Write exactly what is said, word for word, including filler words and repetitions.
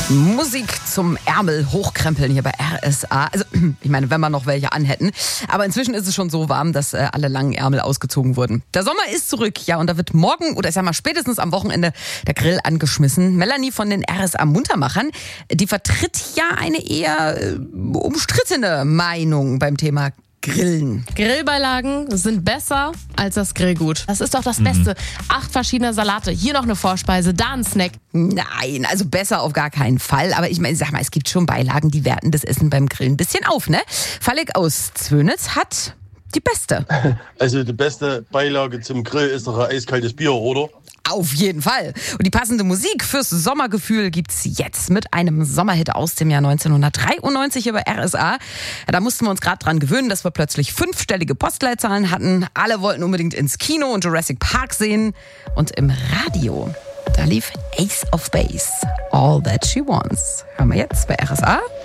Musik zum Ärmel hochkrempeln hier bei R S A. Also, ich meine, wenn wir noch welche anhätten. Aber inzwischen ist es schon so warm, dass äh, alle langen Ärmel ausgezogen wurden. Der Sommer ist zurück, ja, und da wird morgen oder ich sag mal spätestens am Wochenende der Grill angeschmissen. Melanie von den R S A Muntermachern, die vertritt ja eine eher äh, umstrittene Meinung beim Thema Grillen. Grillbeilagen sind besser als das Grillgut. Das ist doch das Beste. Mhm. Acht verschiedene Salate, hier noch eine Vorspeise, da ein Snack. Nein, also besser auf gar keinen Fall. Aber ich meine, sag mal, es gibt schon Beilagen, die werten das Essen beim Grillen ein bisschen auf, ne? Falek aus Zwönitz hat die beste. Also die beste Beilage zum Grill ist doch ein eiskaltes Bier, oder? Auf jeden Fall. Und die passende Musik fürs Sommergefühl gibt's jetzt mit einem Sommerhit aus dem Jahr neunzehnhundertdreiundneunzig über R S A. Da mussten wir uns gerade dran gewöhnen, dass wir plötzlich fünfstellige Postleitzahlen hatten. Alle wollten unbedingt ins Kino und Jurassic Park sehen. Und im Radio, da lief Ace of Base, All That She Wants. Hören wir jetzt bei R S A.